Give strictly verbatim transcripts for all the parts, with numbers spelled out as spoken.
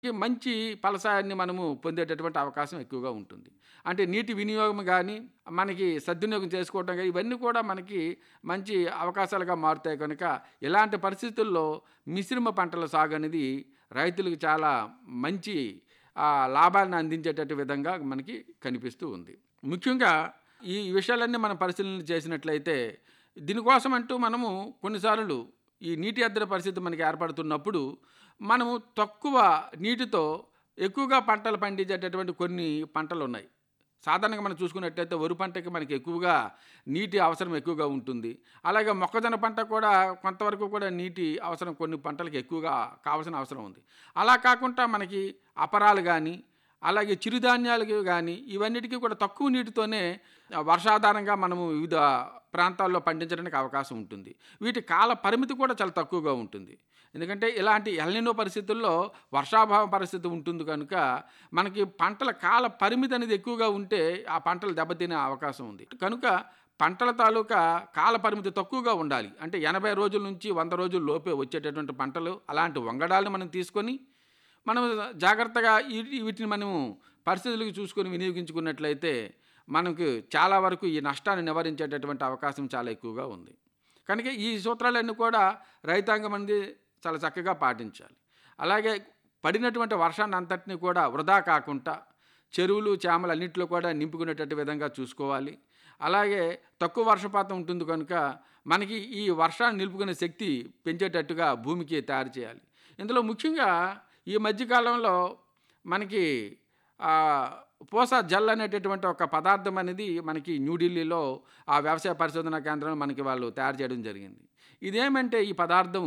ఈ మంచి ఫలసాయాన్ని మనము పొందేటటువంటి అవకాశం ఎక్కువగా ఉంటుంది. అంటే నీటి వినియోగం గానీ, మనకి సద్వినియోగం చేసుకోవటం గానీ, ఇవన్నీ కూడా మనకి మంచి అవకాశాలుగా మారుతాయి కనుక, ఇలాంటి పరిస్థితుల్లో మిశ్రమ పంటల సాగు అనేది రైతులకు చాలా మంచి ఆహ్, లాభాలను అందించేటట్టు విధంగా మనకి కనిపిస్తూ ఉంది. ముఖ్యంగా ఈ విషయాలన్నీ మనం పరిశీలన చేసినట్లయితే, దీనికోసం అంటూ మనము కొన్నిసార్లు ఈ నీటి ఎద్దడి పరిస్థితి మనకి ఏర్పడుతున్నప్పుడు, మనము తక్కువ నీటితో ఎక్కువగా పంటలు పండించేటటువంటి కొన్ని పంటలున్నాయి. సాధారణంగా మనం చూసుకున్నట్టయితే వరి పంటకి మనకి ఎక్కువగా నీటి అవసరం ఎక్కువగా ఉంటుంది. అలాగే మొక్కజొన్న పంట కూడా కొంతవరకు కూడా నీటి అవసరం కొన్ని పంటలకు ఎక్కువగా కావాల్సిన అవసరం ఉంది. అలా కాకుండా మనకి అపరాలు గానీ, అలాగే చిరుధాన్యాలకు గానీ, ఇవన్నిటికీ కూడా తక్కువ నీటితోనే ఆహ్, వర్షాధారంగా మనము వివిధ ప్రాంతాల్లో పండించడానికి అవకాశం ఉంటుంది. వీటి కాల పరిమితి కూడా చాలా తక్కువగా ఉంటుంది. ఎందుకంటే ఇలాంటి ఎల్‌నినో పరిస్థితుల్లో వర్షాభావ పరిస్థితి ఉంటుంది కనుక, మనకి పంటల కాల పరిమితి అనేది ఎక్కువగా ఉంటే ఆ పంటలు దెబ్బతినే అవకాశం ఉంది. కనుక పంటల తాలూకా కాల పరిమితి తక్కువగా ఉండాలి. అంటే ఎనభై రోజుల నుంచి వంద రోజుల లోపే వచ్చేటటువంటి పంటలు, అలాంటి వంగడాలను మనం తీసుకొని, మనం జాగ్రత్తగా ఈ వీటిని మనము పరిస్థితులకు చూసుకొని వినియోగించుకున్నట్లయితే, మనకు చాలా వరకు ఈ నష్టాన్ని నివారించేటటువంటి అవకాశం చాలా ఎక్కువగా ఉంది. కనుక ఈ సూత్రాలన్నీ కూడా రైతాంగం అనేది చాలా చక్కగా పాటించాలి. అలాగే పడినటువంటి వర్షాన్ని అంతటిని కూడా వృధా కాకుండా చెరువులు, చేమలు అన్నిట్లో కూడా నింపుకునేటట్టు విధంగా చూసుకోవాలి. అలాగే తక్కువ వర్షపాతం ఉంటుంది కనుక, మనకి ఈ వర్షాన్ని నిలుపుకునే శక్తి పెంచేటట్టుగా భూమికి తయారు చేయాలి. ఇందులో ముఖ్యంగా ఈ మధ్య కాలంలో మనకి ఆహ్, పూసా జెల్ అనేటటువంటి ఒక పదార్థం అనేది మనకి న్యూఢిల్లీలో ఆ వ్యవసాయ పరిశోధనా కేంద్రంలో మనకి వాళ్ళు తయారు చేయడం జరిగింది. ఇదేమంటే ఈ పదార్థం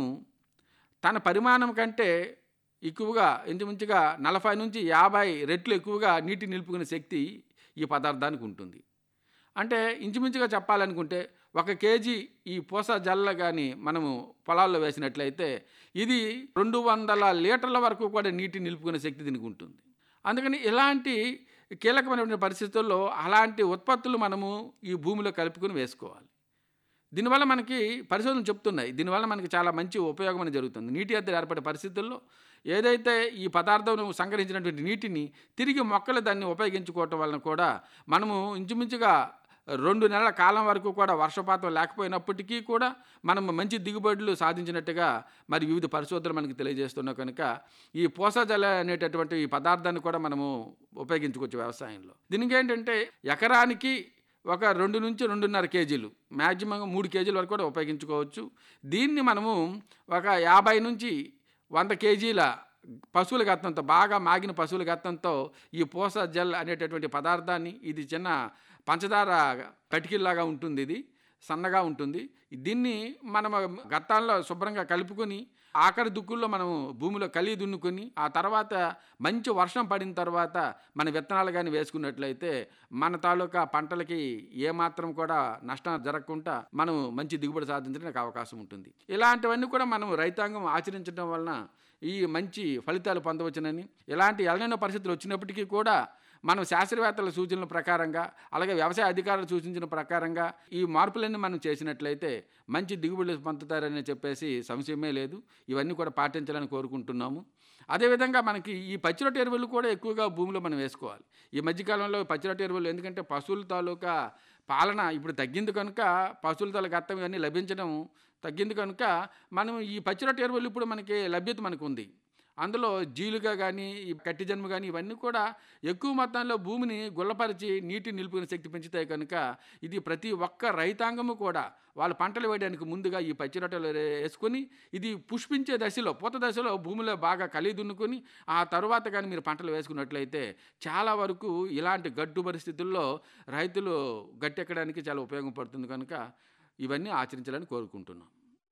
తన పరిమాణం కంటే ఎక్కువగా ఇంచుమించుగా నలభై నుంచి యాభై రెట్లు ఎక్కువగా నీటిని నిలుపుకునే శక్తి ఈ పదార్థానికి ఉంటుంది. అంటే ఇంచుమించుగా చెప్పాలనుకుంటే ఒక కేజీ ఈ పూసా జెల్ గాని మనము పొలాల్లో వేసినట్లయితే, ఇది రెండు వందల లీటర్ల వరకు కూడా నీటిని నిలుపుకునే శక్తి దీనికి ఉంటుంది. అందుకని ఇలాంటి కీలకమైనటువంటి పరిస్థితుల్లో అలాంటి ఉత్పత్తులు మనము ఈ భూమిలో కలుపుకొని వేసుకోవాలి. దీనివల్ల మనకి పరిశోధనలు చెప్తున్నాయి. దీనివల్ల మనకి చాలా మంచి ఉపయోగం అనేది జరుగుతుంది. నీటి ఎద్దడి ఏర్పడే పరిస్థితుల్లో ఏదైతే ఈ పదార్థం సంగ్రహించినటువంటి నీటిని తిరిగి మొక్కలు దాన్ని ఉపయోగించుకోవటం వలన కూడా మనము ఇంచుమించుగా రెండు నెలల కాలం వరకు కూడా వర్షపాతం లేకపోయినప్పటికీ కూడా మనం మంచి దిగుబడులు సాధించినట్టుగా మరి వివిధ పరిశోధనలు మనకి తెలియజేస్తున్నాయి కనుక, ఈ పూసా జెల్ అనేటటువంటి ఈ పదార్థాన్ని కూడా మనము ఉపయోగించుకోవచ్చు వ్యవసాయంలో. దీనికి ఏంటంటే ఎకరానికి ఒక రెండు నుంచి రెండున్నర కేజీలు, మ్యాక్సిమం మూడు కేజీల వరకు కూడా ఉపయోగించుకోవచ్చు. దీన్ని మనము ఒక యాభై నుంచి వంద కేజీల పశువుల గత్తంతో, బాగా మాగిన పశువుల గత్తంతో ఈ పూసా జెల్ అనేటటువంటి పదార్థాన్ని, ఇది చిన్న పంచదార పటికిల్లాగా ఉంటుంది, ఇది సన్నగా ఉంటుంది. దీన్ని మనం గత్తాల్లో శుభ్రంగా కలుపుకొని ఆఖరి దుక్కుల్లో మనం భూమిలో కలిగి దున్నుకొని, ఆ తర్వాత మంచి వర్షం పడిన తర్వాత మన విత్తనాలు కానీ వేసుకున్నట్లయితే మన తాలూకా పంటలకి ఏమాత్రం కూడా నష్టం జరగకుండా మనం మంచి దిగుబడి సాధించడానికి అవకాశం ఉంటుంది. ఇలాంటివన్నీ కూడా మనం రైతాంగం ఆచరించడం వలన ఈ మంచి ఫలితాలు పొందవచ్చునని, ఇలాంటి ఎల్‌నినో పరిస్థితులు వచ్చినప్పటికీ కూడా మనం శాస్త్రవేత్తల సూచనల ప్రకారంగా, అలాగే వ్యవసాయ అధికారులు సూచించిన ప్రకారంగా ఈ మార్పులన్నీ మనం చేసినట్లయితే మంచి దిగుబడులు పొందుతారని చెప్పేసి సంశయమే లేదు. ఇవన్నీ కూడా పాటించాలని కోరుకుంటున్నాము. అదేవిధంగా మనకి ఈ పచ్చిరొట్ట ఎరువులు కూడా ఎక్కువగా భూమిలో మనం వేసుకోవాలి. ఈ మధ్యకాలంలో పచ్చిరొట్ట ఎరువులు, ఎందుకంటే పశువుల తాలూకా పాలన ఇప్పుడు తగ్గింది కనుక, పశువుల తాలూకా గత్తం ఇవన్నీ లభించడం తగ్గింది కనుక, మనం ఈ పచ్చిరొట్ట ఎరువులు ఇప్పుడు మనకి లభ్యత మనకుంది. అందులో జీలుగా కానీ, ఈ కట్టి జన్ము కానీ, ఇవన్నీ కూడా ఎక్కువ మొత్తంలో భూమిని గుల్లపరిచి నీటిని నిలుపుకునే శక్తి పెంచుతాయి కనుక, ఇది ప్రతి ఒక్క రైతాంగము కూడా వాళ్ళు పంటలు వేయడానికి ముందుగా ఈ పచ్చిరొట్టలు వేసుకొని, ఇది పుష్పించే దశలో, పూత దశలో భూమిలో బాగా కలిగి దున్నుకొని ఆ తర్వాత కానీ మీరు పంటలు వేసుకున్నట్లయితే చాలా వరకు ఇలాంటి గడ్డు పరిస్థితుల్లో రైతులు గట్టెక్కడానికి చాలా ఉపయోగపడుతుంది కనుక, ఇవన్నీ ఆచరించాలని కోరుకుంటున్నాం.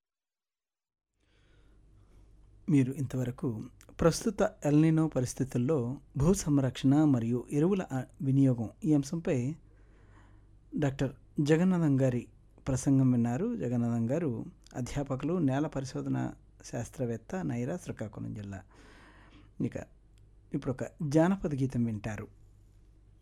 మీరు ఇంతవరకు ప్రస్తుత ఎల్‌నినో పరిస్థితుల్లో భూ సంరక్షణ మరియు ఎరువుల ఆ, వినియోగం ఈ అంశంపై డాక్టర్ జగన్నాథం గారి ప్రసంగం విన్నారు. జగన్నాథం గారు అధ్యాపకులు, నేల పరిశోధన శాస్త్రవేత్త, నైరా, శ్రీకాకుళం జిల్లా. ఇక ఇప్పుడు ఒక జానపద గీతం వింటారు.